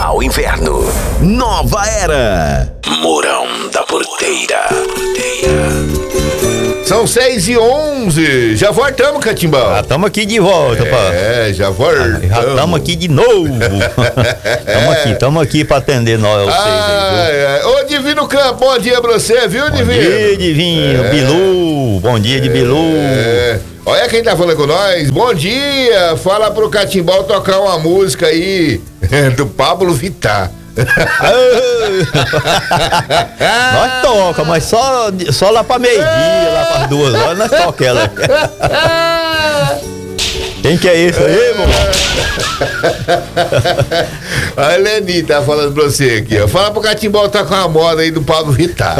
Natal Inverno. Nova Era. Mourão da Porteira. São 6h11. Já voltamos, Catimbau. Já estamos aqui de volta, já voltamos. Já estamos aqui de novo. Estamos aqui para atender nós, vocês aí, Ô, Divino Campo, bom dia pra você, viu, Divino? Bom dia, Divino. Bilu, bom dia de Bilu. Olha quem tá falando com nós. Bom dia. Fala pro Catimbau tocar uma música aí do Pablo Vittar. Nós toca, mas só lá pra meio-dia, lá pras 2 horas, nós toca ela. Quem que é isso aí, irmão? A Leni tá falando pra você aqui, ó. Fala pro Catimbau tocar uma moda aí do Pablo Vittar.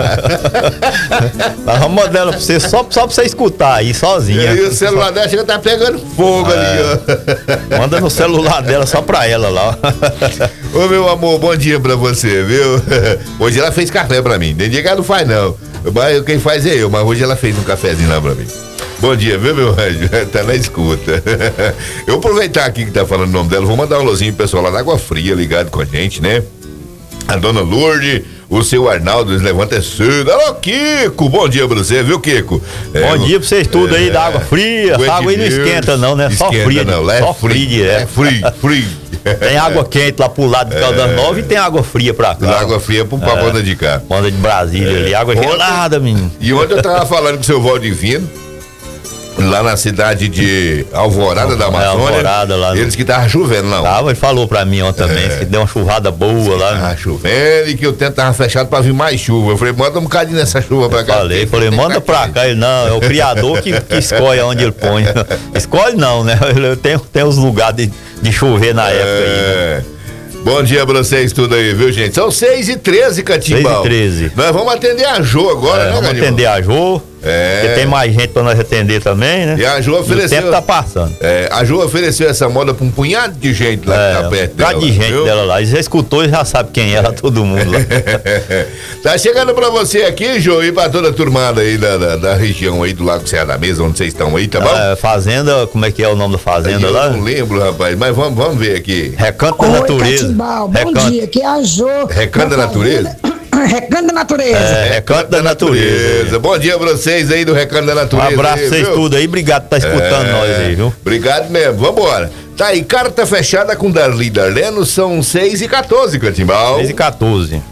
Nós vamos mandar ela pra você, só pra você escutar aí, sozinha. E o celular dela chega tá pegando fogo ali, ó. Manda no celular dela só pra ela lá. Ô, meu amor, bom dia pra você, viu? Hoje ela fez café pra mim. Tem dia que ela não faz, não. Mas quem faz é eu, mas hoje ela fez um cafezinho lá pra mim. Bom dia, viu, meu anjo? Tá na escuta. Eu vou aproveitar aqui que tá falando o nome dela, vou mandar um alôzinho pro pessoal lá da Água Fria ligado com a gente, né? A dona Lourdes, o seu Arnaldo, eles levantam cedo. Alô, Kiko, bom dia pra você, viu, Kiko? Bom dia pra vocês tudo aí da água fria. Essa água aí não esquenta não, né? Só fria. Não, lá só frio direto. É frio. Tem água quente lá pro lado de Caldas Novas e tem água fria pra cá. Água fria pra banda de cá. Banda de Brasília ali, água gelada, menino. E ontem eu tava falando com o seu Valdivino, lá na cidade de Alvorada da Amazônia. Alvorada, lá eles que tava chovendo lá. Tava, ele falou pra mim ontem também, que deu uma chuvada boa lá. Tava chovendo e que o tempo tava fechado pra vir mais chuva. Eu falei, manda um bocadinho nessa chuva pra cá. Falei, manda pra cá. Ele, não, é o criador que escolhe onde ele põe. Escolhe não, né? Tem os lugares de chover na época aí, né? Bom dia pra vocês tudo aí, viu, gente? São 6h13, Catimbau. 6h13. Nós vamos atender a Jô agora, né, vamos Catimbau? atender a Jô. Porque tem mais gente pra nós atender também, né? E a Jô ofereceu. O tempo tá passando. A Jô ofereceu essa moda pra um punhado de gente lá que tá perto dela. De gente viu? Dela lá. E já escutou e já sabe quem era, todo mundo lá. Tá chegando pra você aqui, Jô, e pra toda a turmada aí da região aí do Lago Serra da Mesa, onde vocês estão aí, tá bom? Fazenda, como é que é o nome da fazenda lá? Eu não lembro, rapaz, mas vamos ver aqui. Recanto da Natureza. Catimbau, bom dia, aqui é a Jô. Recanto da Natureza? Recanto da Natureza. Recanto da Natureza. Bom dia pra vocês aí do Recanto da Natureza. Um abraço pra vocês tudo aí, obrigado por estar escutando nós aí, viu? Obrigado mesmo, vambora. Tá aí, carta fechada com Darli Darleno, são 6h14, Catimbau. 6h14.